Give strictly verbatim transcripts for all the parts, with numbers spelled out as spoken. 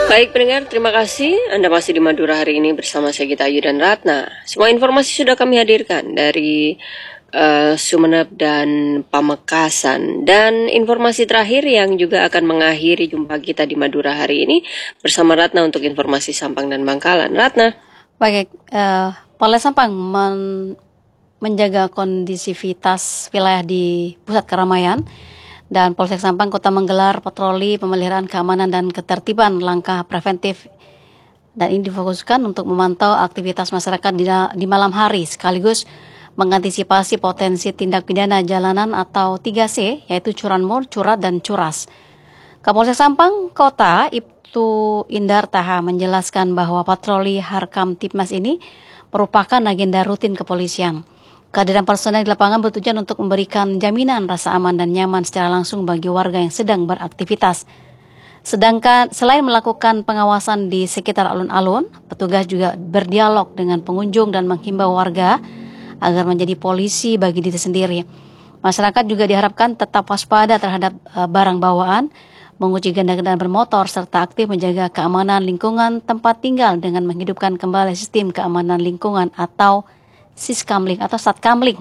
Baik pendengar, terima kasih. Anda masih di Madura hari ini bersama saya Gita Ayu dan Ratna. Semua informasi sudah kami hadirkan dari uh, Sumeneb dan Pamekasan. Dan informasi terakhir yang juga akan mengakhiri jumpa kita di Madura hari ini bersama Ratna untuk informasi Sampang dan Bangkalan. Ratna. Baik, uh, Polres Sampang men menjaga kondisivitas wilayah di pusat keramaian. Dan Polsek Sampang Kota menggelar patroli pemeliharaan keamanan dan ketertiban langkah preventif, dan ini difokuskan untuk memantau aktivitas masyarakat di, di malam hari sekaligus mengantisipasi potensi tindak pidana jalanan atau tiga C, yaitu curanmor, curat, dan curas. Kapolsek Sampang Kota Ibtu Indar Taha menjelaskan bahwa patroli Harkam Tipmas ini merupakan agenda rutin kepolisian. Kehadiran personel di lapangan bertujuan untuk memberikan jaminan rasa aman dan nyaman secara langsung bagi warga yang sedang beraktivitas. Sedangkan selain melakukan pengawasan di sekitar alun-alun, petugas juga berdialog dengan pengunjung dan menghimbau warga agar menjadi polisi bagi diri sendiri. Masyarakat juga diharapkan tetap waspada terhadap uh, barang bawaan, menguji kendaraan bermotor, serta aktif menjaga keamanan lingkungan tempat tinggal dengan menghidupkan kembali sistem keamanan lingkungan atau Siskamling atau Satkamling.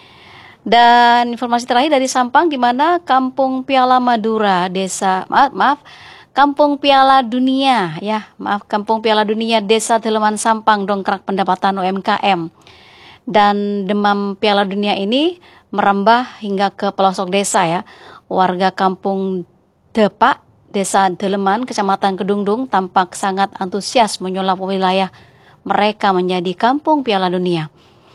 Dan informasi terakhir dari Sampang, di mana Kampung Piala Madura, desa maaf, maaf Kampung Piala Dunia ya, maaf Kampung Piala Dunia Desa Deleman Sampang dongkrak pendapatan U M K M. Dan demam Piala Dunia ini merambah hingga ke pelosok desa ya. Warga Kampung Depak, Desa Deleman, Kecamatan Kedungdung tampak sangat antusias menyulap wilayah mereka menjadi Kampung Piala Dunia.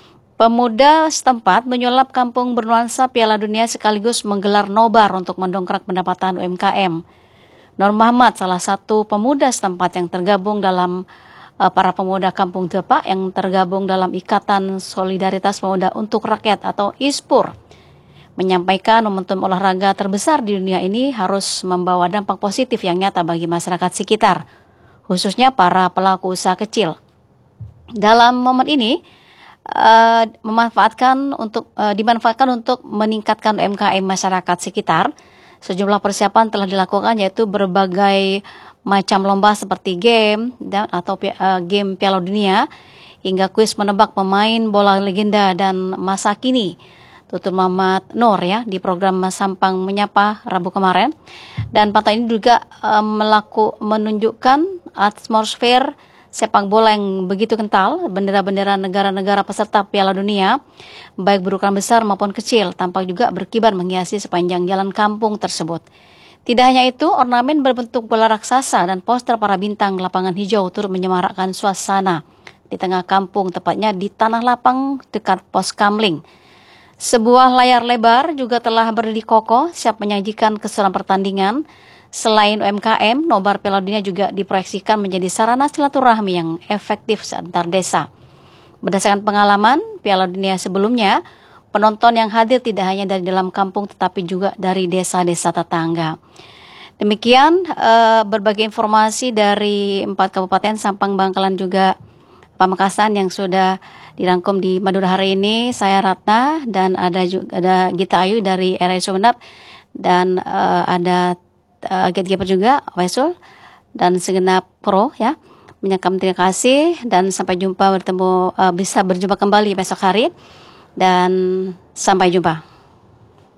Pemuda setempat menyulap kampung bernuansa Piala Dunia sekaligus menggelar nobar untuk mendongkrak pendapatan U M K M. Nur Muhammad, salah satu pemuda setempat yang tergabung dalam uh, para pemuda Kampung Depak yang tergabung dalam Ikatan Solidaritas Pemuda untuk Rakyat atau I S P U R, menyampaikan momentum olahraga terbesar di dunia ini harus membawa dampak positif yang nyata bagi masyarakat sekitar, khususnya para pelaku usaha kecil. Dalam momen ini, Uh, memanfaatkan untuk uh, dimanfaatkan untuk meningkatkan U M K M masyarakat sekitar. Sejumlah persiapan telah dilakukan, yaitu berbagai macam lomba seperti game dan atau uh, game Piala Dunia hingga kuis menebak pemain bola legenda dan masa kini. Tutur Muhammad Nur ya di program Sampang Menyapa Rabu kemarin. Dan pantauan ini juga uh, melaku menunjukkan atmosfer sepak bola yang begitu kental. Bendera-bendera negara-negara peserta Piala Dunia, baik berukuran besar maupun kecil, tampak juga berkibar menghiasi sepanjang jalan kampung tersebut. Tidak hanya itu, ornamen berbentuk bola raksasa dan poster para bintang lapangan hijau turut menyemarakkan suasana di tengah kampung, tepatnya di tanah lapang dekat pos Kamling. Sebuah layar lebar juga telah berdiri kokoh siap menyajikan keseruan pertandingan. Selain U M K M, nobar Piala Dunia juga diproyeksikan menjadi sarana silaturahmi yang efektif antar desa. Berdasarkan pengalaman Piala Dunia sebelumnya, penonton yang hadir tidak hanya dari dalam kampung tetapi juga dari desa-desa tetangga. Demikian uh, berbagai informasi dari empat kabupaten Sampang, Bangkalan juga Pamekasan yang sudah dirangkum di Madura hari ini. Saya Ratna dan ada juga ada Gita Ayu dari R I Sumeneb dan uh, ada Uh, gatekeeper juga Waisul dan segenap pro ya. Menyakam terima kasih dan sampai jumpa, bertemu uh, bisa berjumpa kembali besok hari dan sampai jumpa.